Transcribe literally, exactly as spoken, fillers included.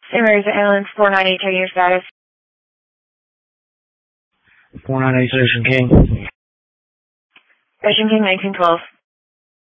Saint Mary's Islands, four nine eight, checking your status. four nine eight, Ocean King. Ocean King, nineteen twelve.